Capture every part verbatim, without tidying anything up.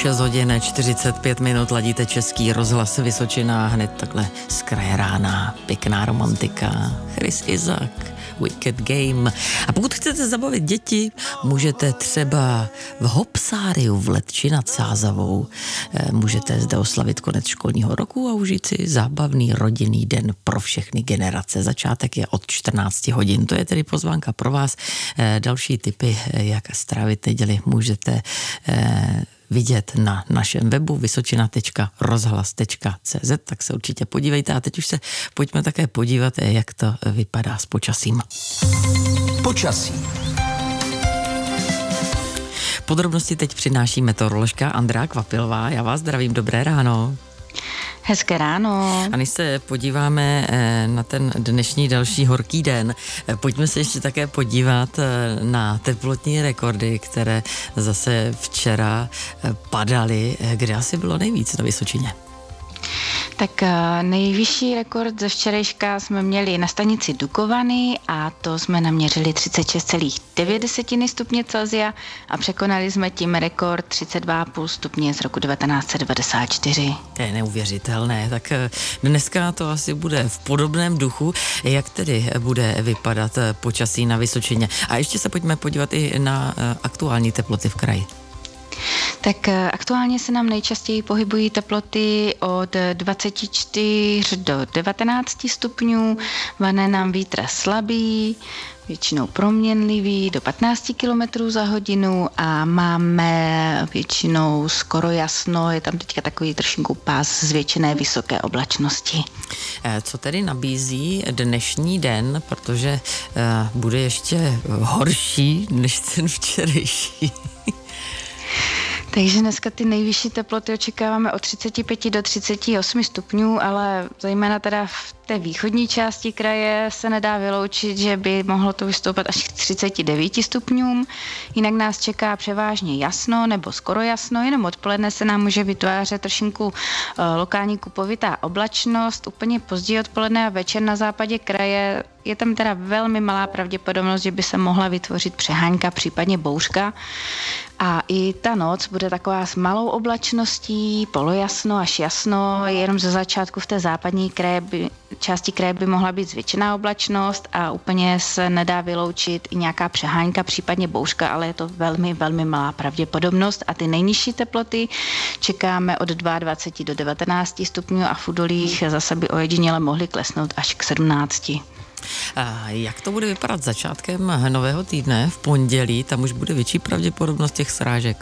šest hodin čtyřicet pět minut, ladíte Český rozhlas Vysočina, hned takhle z kraje rána, pěkná romantika, Chris Izak, Wicked Game. A pokud chcete zabavit děti, můžete třeba v Hopsáriu v Letči nad Sázavou, můžete zde oslavit konec školního roku a užít si zábavný rodinný den pro všechny generace. Začátek je od čtrnáct hodin, to je tedy pozvánka pro vás. Další tipy, jak strávit neděli, můžete vidět na našem webu vysočina tečka rozhlas tečka cé zet, tak se určitě podívejte. A teď už se pojďme také podívat, jak to vypadá s počasím. Počasí. Podrobnosti teď přináší meteoroložka Andrea Kvapilová. Já vás zdravím, dobré ráno. Hezké ráno. A než se podíváme na ten dnešní další horký den, pojďme se ještě také podívat na teplotní rekordy, které zase včera padaly. Kde asi bylo nejvíc na Vysočině? Tak nejvyšší rekord ze včerejška jsme měli na stanici Dukovany a to jsme naměřili třicet šest celá devět stupně Celsia a překonali jsme tím rekord třicet dva celá pět stupně z roku devatenáct set devadesát čtyři. To je neuvěřitelné, tak dneska to asi bude v podobném duchu. Jak tedy bude vypadat počasí na Vysočině? A ještě se pojďme podívat i na aktuální teploty v kraji. Tak aktuálně se nám nejčastěji pohybují teploty od dvacet čtyři do devatenáct stupňů, vane nám vítr slabý, většinou proměnlivý do patnáct kilometrů za hodinu a máme většinou skoro jasno, je tam teďka takový trošinku pás zvětšené vysoké oblačnosti. Co tedy nabízí dnešní den, protože uh, bude ještě horší než ten včerejší? Takže dneska ty nejvyšší teploty očekáváme od třicet pět do třicet osm stupňů, ale zejména teda v té východní části kraje se nedá vyloučit, že by mohlo to vystoupat až k třicet devět stupňům. Jinak nás čeká převážně jasno nebo skoro jasno, jenom odpoledne se nám může vytvářet trošinku uh, lokální kupovitá oblačnost. Úplně později odpoledne a večer na západě kraje je tam teda velmi malá pravděpodobnost, že by se mohla vytvořit přehánka, případně bouřka. A i ta noc bude taková s malou oblačností, polojasno až jasno, jenom ze začátku v té západní kraje by, části kraje by mohla být zvětšená oblačnost a úplně se nedá vyloučit i nějaká přehánka, případně bouřka, ale je to velmi, velmi malá pravděpodobnost. A ty nejnižší teploty čekáme od dvacet dva do devatenáct stupňů a v údolích zase by ojediněle mohly klesnout až k sedmnácti. A jak to bude vypadat začátkem nového týdne v pondělí? Tam už bude větší pravděpodobnost těch srážek.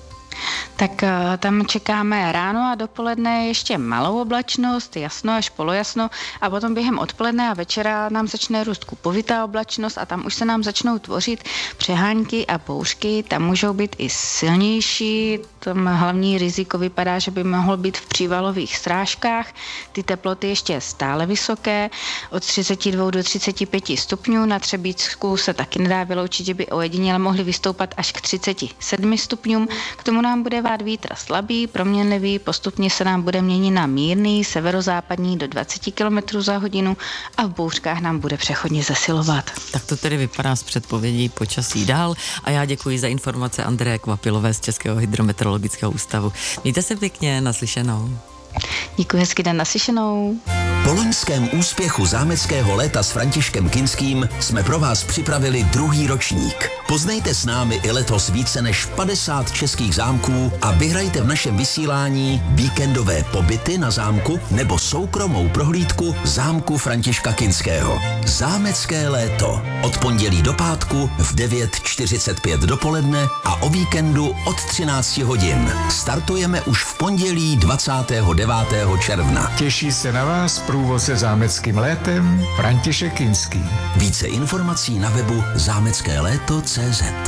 Tak tam čekáme ráno a dopoledne ještě malou oblačnost, jasno až polojasno a potom během odpoledne a večera nám začne růst kupovitá oblačnost a tam už se nám začnou tvořit přehánky a bouřky, tam můžou být i silnější, tam hlavní riziko vypadá, že by mohlo být v přívalových srážkách, ty teploty ještě stále vysoké, od třicet dva do třicet pět stupňů, na Třebíčsku se taky nedá vyloučit, že by ojediněle mohly vystoupat až k třicet sedm stupňům, k tomu nám bude vát vítr slabý, proměnlivý, postupně se nám bude měnit na mírný, severozápadní do dvacet kilometrů za hodinu a v bouřkách nám bude přechodně zesilovat. Tak to tedy vypadá z předpovědí počasí dál a já děkuji za informace Andreje Kvapilové z Českého hydrometeorologického ústavu. Mějte se pěkně, naslyšenou. Děkuji, hezký den, naslyšenou. Po loňském úspěchu zámeckého léta s Františkem Kinským jsme pro vás připravili druhý ročník. Poznejte s námi i letos více než padesát českých zámků a vyhrajte v našem vysílání víkendové pobyty na zámku nebo soukromou prohlídku zámku Františka Kinského. Zámecké léto. Od pondělí do pátku v devět čtyřicet pět dopoledne a o víkendu od třináct hodin. Startujeme už v pondělí dvacátého devátého června. Těší se na vás průvodce zámeckým létem František Kinský. Více informací na webu zámecké léto tečka cé zet.